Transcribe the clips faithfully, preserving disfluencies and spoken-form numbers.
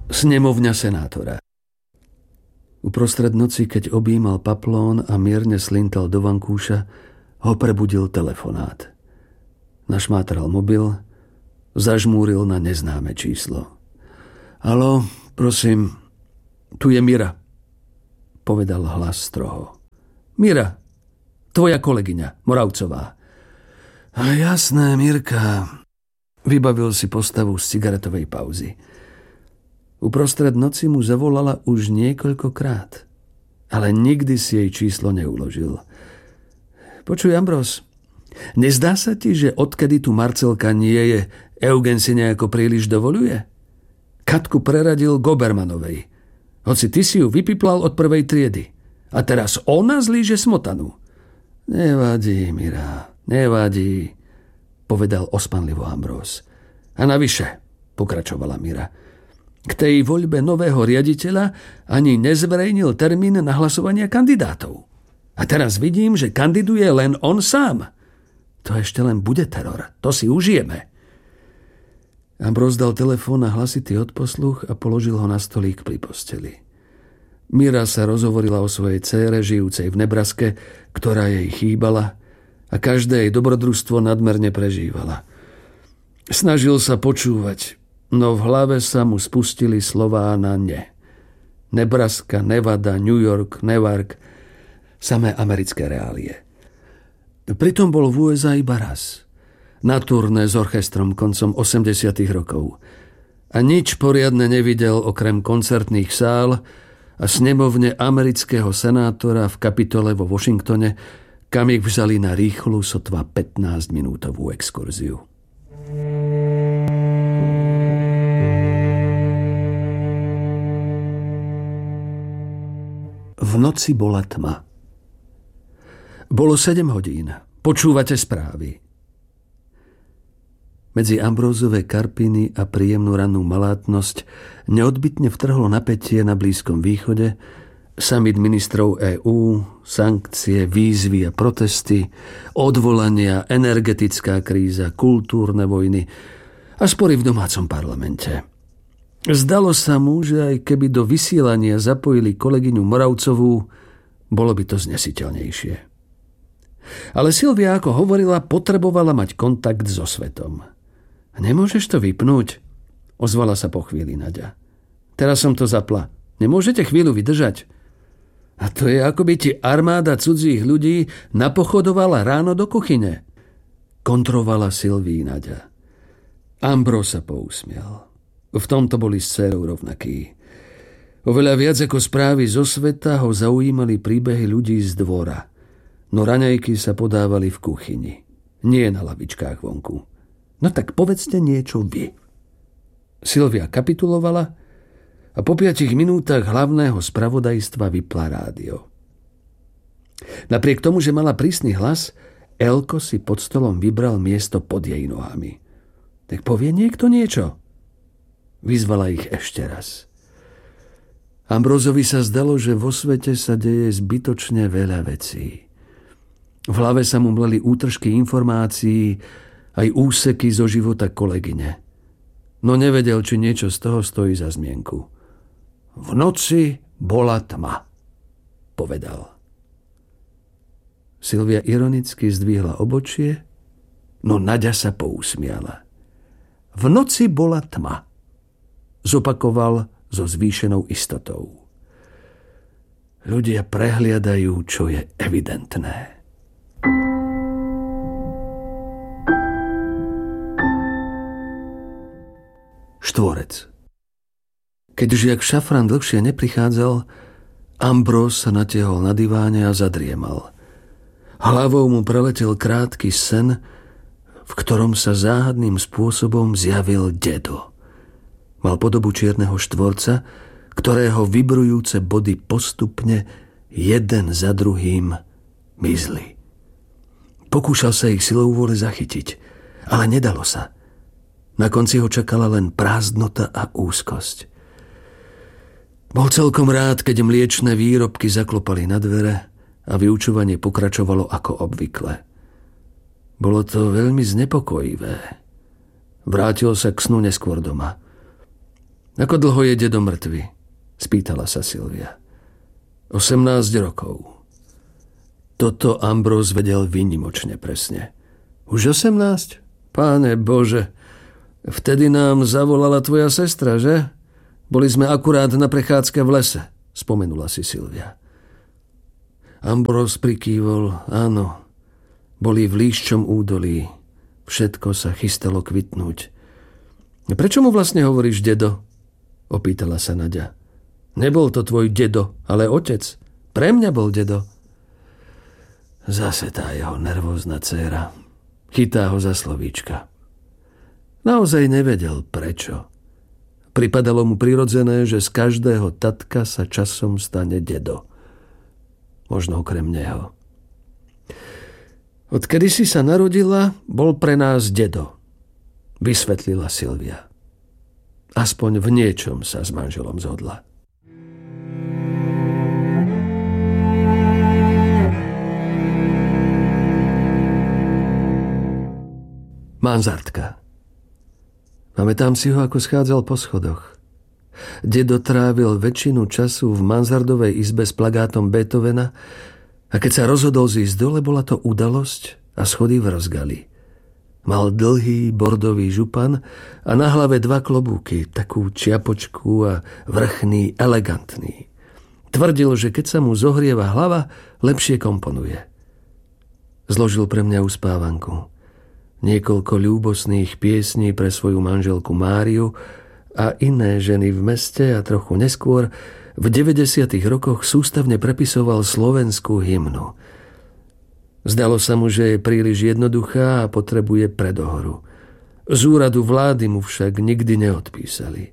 Snemovňa senátora. Uprostred noci, keď objímal paplón a mierne slintal do vankúša, ho prebudil telefonát. Našmátral mobil, zažmúril na neznáme číslo. Haló, prosím, tu je Mira, povedal hlas stroho. Mira, tvoja kolegyňa, Moravcová. A jasné, Mirka, vybavil si postavu z cigaretovej pauzy. Uprostred noci mu zavolala už niekoľkokrát, ale nikdy si jej číslo neuložil. Počuj, Ambros, nezdá sa ti, že odkedy tu Marcelka nie je, Eugen si nejako príliš dovoluje? Katku preradil Gobermanovej, hoci ty si ju vypiplal od prvej triedy. A teraz ona zlíže smotanu. Nevadí, Mira, nevadí, povedal ospanlivo Ambros. A navyše, pokračovala Mira, k tej voľbe nového riaditeľa ani nezverejnil termín na hlasovanie kandidátov. A teraz vidím, že kandiduje len on sám. To ešte len bude teror. To si užijeme. Ambros dal telefón na hlasitý odposluch a položil ho na stolík pri posteli. Mira sa rozhovorila o svojej dcére, žijúcej v Nebraske, ktorá jej chýbala a každé jej dobrodružstvo nadmerne prežívala. Snažil sa počúvať, no v hlave sa mu spustili slová na ne. Nebraska, Nevada, New York, Newark, samé americké reálie. Pritom bol v ú es á iba raz, na turné s orchestrom koncom osemdesiatych rokov. A nič poriadne nevidel okrem koncertných sál a snemovne amerického senátora v Kapitole vo Washingtone, kam ich vzali na rýchlu, sotva pätnásťminútovú exkurziu. V noci bola tma. Bolo sedem hodín. Počúvate správy. Medzi Ambrózové karpiny a príjemnú rannú malátnosť neodbytne vtrhlo napätie na Blízkom východe, summit ministrov EÚ, sankcie, výzvy a protesty, odvolania, energetická kríza, kultúrne vojny a spory v domácom parlamente. Zdalo sa mu, že aj keby do vysielania zapojili kolegyňu Moravcovú, bolo by to znesiteľnejšie. Ale Silvia, ako hovorila, potrebovala mať kontakt so svetom. Nemôžeš to vypnúť? Ozvala sa po chvíli Naďa. Teraz som to zapla. Nemôžete chvíľu vydržať? A to je, ako by ti armáda cudzích ľudí napochodovala ráno do kuchyne. Kontrovala Silvii Naďa. Ambros sa pousmiel. V tomto boli s dcérou rovnakí. Oveľa viac ako správy zo sveta ho zaujímali príbehy ľudí z dvora. No raňajky sa podávali v kuchyni. Nie na lavičkách vonku. No tak povedzte niečo vy. Silvia kapitulovala a po piatich minútach hlavného spravodajstva vypla rádio. Napriek tomu, že mala prísny hlas, Elko si pod stolom vybral miesto pod jej nohami. Tak povie niekto niečo? Vyzvala ich ešte raz. Ambrózovi sa zdalo, že vo svete sa deje zbytočne veľa vecí. V hlave sa mu mleli útržky informácií, aj úseky zo života kolegyne. No nevedel, či niečo z toho stojí za zmienku. V noci bola tma, povedal. Silvia ironicky zdvihla obočie, no Naďa sa pousmiala. V noci bola tma, zopakoval so zvýšenou istotou. Ľudia prehliadajú, čo je evidentné. Štvorec. Keď žiak Šafran dlhšie neprichádzal, Ambros sa natiehol na diváne a zadriemal. Hlavou mu preletel krátky sen, v ktorom sa záhadným spôsobom zjavil dedo. Mal podobu čierneho štvorca, ktorého vibrujúce body postupne jeden za druhým mizli. Pokúšal sa ich silou vôle zachytiť, ale nedalo sa. Na konci ho čakala len prázdnota a úzkosť. Bol celkom rád, keď mliečne výrobky zaklopali na dvere a vyučovanie pokračovalo ako obvykle. Bolo to veľmi znepokojivé. Vrátil sa k snu neskôr doma. Ako dlho je dedo mŕtvy? Spýtala sa Silvia. osemnásť rokov. Toto Ambrose vedel výnimočne presne. Už osemnásť? Páne Bože, vtedy nám zavolala tvoja sestra, že? Boli sme akurát na prechádzke v lese, spomenula si Silvia. Ambrose prikývol, áno. Boli v líščom údolí. Všetko sa chystalo kvitnúť. Prečo mu vlastne hovoríš dedo? Opýtala sa Naďa. Nebol to tvoj dedo, ale otec. Pre mňa bol dedo. Zase tá jeho nervózna dcéra. Chytá ho za slovíčka. Naozaj nevedel prečo. Pripadalo mu prirodzené, že z každého tatka sa časom stane dedo. Možno okrem neho. Odkedy si sa narodila, bol pre nás dedo, vysvetlila Silvia. Aspoň v niečom sa s manželom zhodla. Mansardka. Pamätám si ho, ako schádzal po schodoch. Dedo trávil väčšinu času v mansardovej izbe s plagátom Beethovena a keď sa rozhodol zísť dole, bola to udalosť a schody vrzgali. Mal dlhý bordový župan a na hlave dva klobúky, takú čiapočku a vrchný, elegantný. Tvrdil, že keď sa mu zohrieva hlava, lepšie komponuje. Zložil pre mňa uspávanku. Niekoľko ľúbosných piesní pre svoju manželku Máriu a iné ženy v meste a trochu neskôr v deväťdesiatych rokoch sústavne prepisoval slovenskú hymnu. Zdalo sa mu, že je príliš jednoduchá a potrebuje predohoru. Z úradu vlády mu však nikdy neodpísali.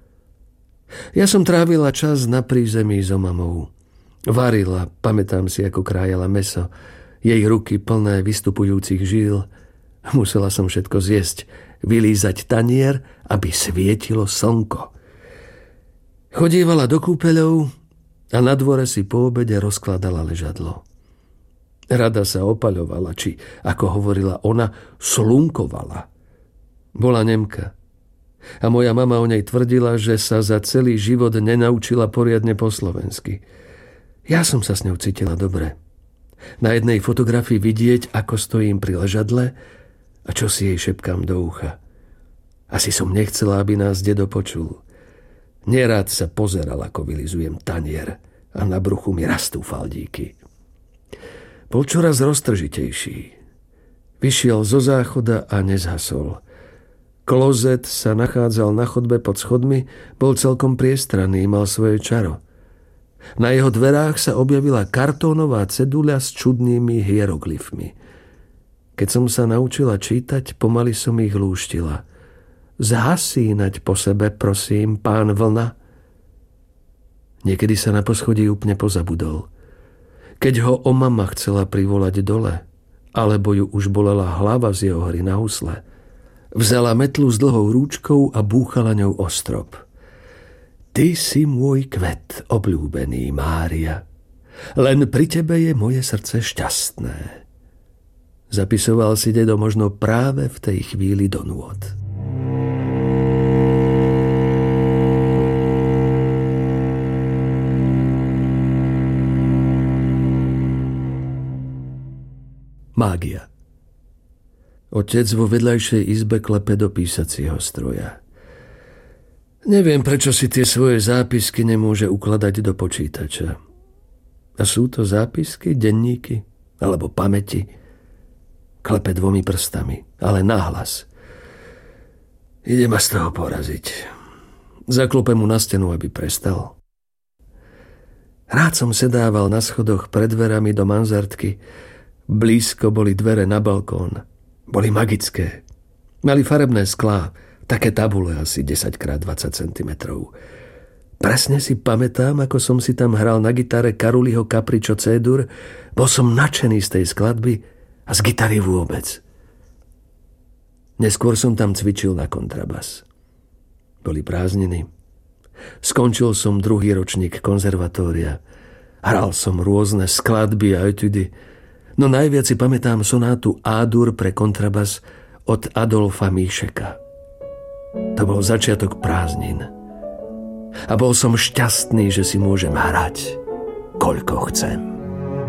Ja som trávila čas na prízemí so mamou. Varila, pamätám si, ako krájala mäso, jej ruky plné vystupujúcich žíl. Musela som všetko zjesť, vylízať tanier, aby svietilo slnko. Chodívala do kúpeľov a na dvore si po obede rozkladala ležadlo. Rada sa opaľovala, či, ako hovorila ona, slunkovala. Bola Nemka. A moja mama o nej tvrdila, že sa za celý život nenaučila poriadne po slovensky. Ja som sa s ňou cítila dobre. Na jednej fotografii vidieť, ako stojím pri ležadle a čo si jej šepkám do ucha. Asi som nechcela, aby nás dedo počul. Nerád sa pozeral, ako vylizujem tanier a na bruchu mi rastú faldíky. Bol čoraz roztržitejší. Vyšiel zo záchoda a nezhasol. Klozet sa nachádzal na chodbe pod schodmi, bol celkom priestranný, mal svoje čaro. Na jeho dverách sa objavila kartónová ceduľa s čudnými hieroglyfmi. Keď som sa naučila čítať, pomaly som ich lúštila. Zhasínať po sebe, prosím, pán Vlna. Niekedy sa na poschodí úplne pozabudol. Keď ho o mama chcela privolať dole, alebo ju už bolela hlava z jeho hry na husle, vzala metlu s dlhou rúčkou a búchala ňou o strop. Ty si môj kvet, obľúbený Mária. Len pri tebe je moje srdce šťastné. Zapisoval si dedo možno práve v tej chvíli do nôd. Mágia. Otec vo vedľajšej izbe klepe do písacieho stroja. Neviem, prečo si tie svoje zápisky nemôže ukladať do počítača. A sú to zápisky, denníky alebo pamäti? Klepe dvomi prstami, ale nahlas. Ide ma z toho poraziť. Zaklope mu na stenu, aby prestal. Rád som sedával na schodoch pred dverami do mansardky. Blízko boli dvere na balkón. Boli magické. Mali farebné sklá, také tabule asi desať krát dvadsať centimetrov. Presne si pamätám, ako som si tam hral na gitare Karuliho Capriccio C-dur. Bol som nadšený z tej skladby a z gitary vôbec. Neskôr som tam cvičil na kontrabas. Boli prázdniny. Skončil som druhý ročník konzervatória. Hral som rôzne skladby a etudy. No najviac si pamätám sonátu A-dur pre kontrabas od Adolfa Míšeka. To bol začiatok prázdnin. a bol som šťastný, že si môžem hrať, koľko chcem.